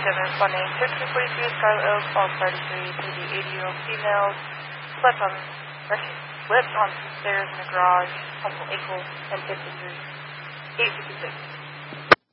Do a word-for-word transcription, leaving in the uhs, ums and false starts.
gender is unnamed. thirteen forty-two Scarlet Oak, Falls thirty-three, to the eighty-year-old female, slept on, slipped on some stairs in the garage, couple ankles, and hip injuries. eight fifty-six.